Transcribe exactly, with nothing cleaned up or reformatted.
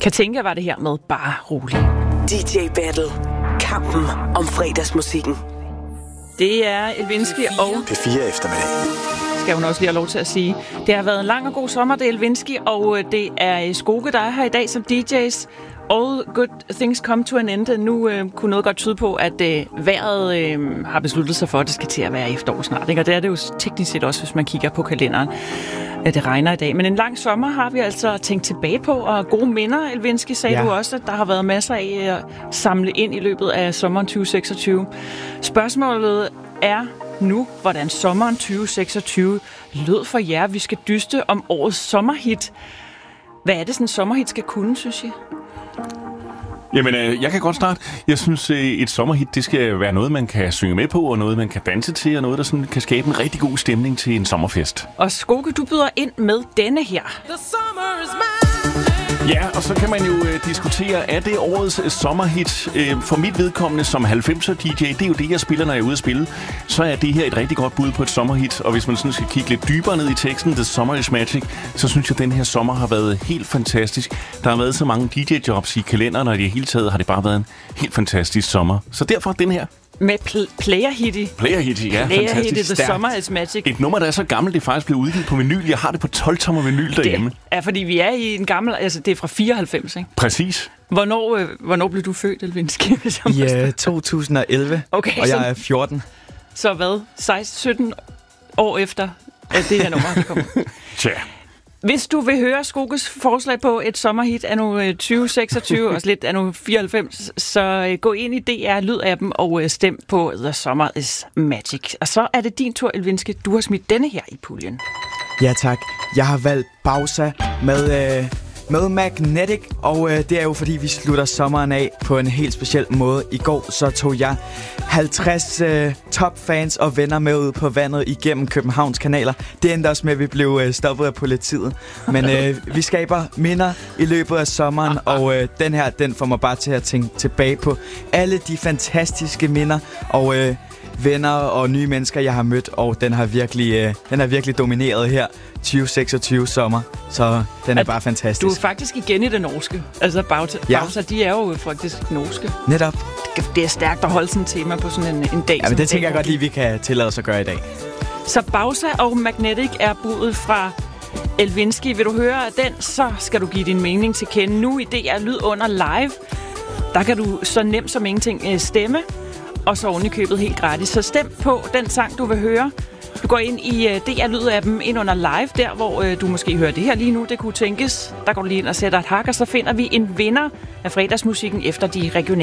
Katinka var det her med Bare Rolig. D J Battle. Kampen om fredagsmusikken. Det er Elvinski og... P fire eftermiddag. Skal hun også lige have lov til at sige. Det har været en lang og god sommer, det er Elvinski, og det er Skoke, der er her i dag som D J's. All good things come to an end. Nu øh, kunne noget godt tyde på, at øh, vejret øh, har besluttet sig for, at det skal til at være efterår snart. Ikke? Og det er det jo teknisk set også, hvis man kigger på kalenderen. Øh, det regner i dag. Men en lang sommer har vi altså tænkt tilbage på, og gode minder, Elvinski, sagde ja. Du også, at der har været masser af at samle ind i løbet af sommeren tyve seksogtyve. Spørgsmålet er nu, hvordan sommeren tyve seksogtyve lød for jer. Vi skal dyste om årets sommerhit. Hvad er det, sådan en sommerhit skal kunne, synes I? Jamen, øh, jeg kan godt starte. Jeg synes, øh, et sommerhit, det skal være noget, man kan synge med på, og noget, man kan danse til, og noget, der sådan kan skabe en rigtig god stemning til en sommerfest. Og Skoke, du byder ind med denne her. Ja, og så kan man jo øh, diskutere, er det årets øh, sommerhit? Øh, for mit vedkommende som halvfemser D J, det er jo det, jeg spiller, når jeg er ude at spille. Så er det her et rigtig godt bud på et sommerhit. Og hvis man sådan skal kigge lidt dybere ned i teksten, The Summer is Magic, så synes jeg, at den her sommer har været helt fantastisk. Der har været så mange D J-jobs i kalenderen, og i det hele taget har det bare været en helt fantastisk sommer. Så derfor den her. Med pl- playerhitty. Playerhitty, ja. Playerhitty, fantastisk The stærkt. Summer is Magic. Et nummer, der er så gammelt, det er faktisk blevet udgivet på vinyl. Jeg har det på tolv-tommer vinyl derhjemme. Det er, fordi vi er i en gammel... Altså, det er fra fireoghalvfems, ikke? Præcis. Hvornår, øh, hvornår blev du født, Elvinski? I uh, to tusind og elleve, okay, og så, jeg er fjorten. Så hvad? seksten sytten år efter, at det her nummer der kommer. Tja. Hvis du vil høre Skokes forslag på et sommerhit af nu tyve seksogtyve og lidt af nu fireoghalvfems, så gå ind i D R Lyd-appen og stem på The Summer is Magic. Og så er det din tur, Elvinski. Du har smidt denne her i puljen. Ja tak. Jeg har valgt Bowser med... Øh Med Magnetic, og øh, det er jo fordi, vi slutter sommeren af på en helt speciel måde. I går så tog jeg halvtreds øh, topfans og venner med ud på vandet igennem Københavns kanaler. Det endte også med, at vi blev øh, stoppet af politiet. Men øh, vi skaber minder i løbet af sommeren, og øh, den her, den får mig bare til at tænke tilbage på alle de fantastiske minder og øh, venner og nye mennesker, jeg har mødt, og den har virkelig, øh, den har virkelig domineret her tyve seksogtyve sommer, så den er at bare fantastisk. Du er faktisk igen i det norske. Altså Bowser, ja. Bowser, de er jo faktisk norske. Netop. Det er stærkt at holde sådan et tema på sådan en, en dag. Ja, men det tænker jeg godt lige, vi kan tillade os at gøre i dag. Så Bowser og Magnetic er budet fra Elvinski. Vil du høre den, så skal du give din mening til kende. Nu i D R Lyd under live, der kan du så nemt som ingenting stemme, og så oven i købet helt gratis. Så stem på den sang, du vil høre. Du går ind i uh, D R Lyd-appen ind under live, der hvor uh, du måske hører det her lige nu. Det kunne tænkes. Der går du lige ind og sætter et hak, og så finder vi en vinder af fredagsmusikken efter de regionale